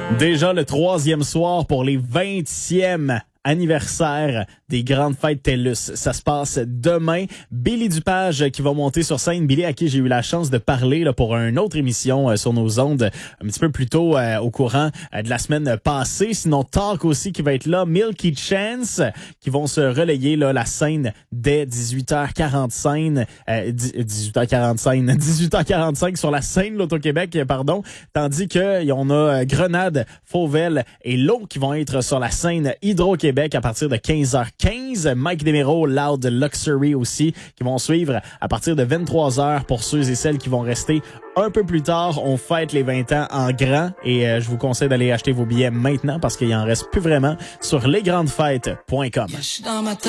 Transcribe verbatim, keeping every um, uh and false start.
Déjà le troisième soir pour les vingtièmes anniversaire des grandes fêtes TELUS. Ça se passe demain. Billy Dupage qui va monter sur scène. Billy à qui j'ai eu la chance de parler là, pour une autre émission euh, sur nos ondes un petit peu plus tôt euh, au courant euh, de la semaine passée. Sinon, Talk aussi qui va être là. Milky Chance qui vont se relayer là, la scène dès dix-huit heures quarante-cinq. Euh, dix-huit heures quarante-cinq. dix-huit heures quarante-cinq sur la scène l'Auto-Québec, pardon. Tandis que on a Grenade, Fauvel et L'eau qui vont être sur la scène Hydro-Québec à partir de quinze heures quinze. Mike Desméraud, Loud Luxury aussi, qui vont suivre à partir de vingt-trois heures pour ceux et celles qui vont rester un peu plus tard. On fête les vingt ans en grand et euh, je vous conseille d'aller acheter vos billets maintenant parce qu'il en reste plus vraiment sur lesgrandesfêtes point com.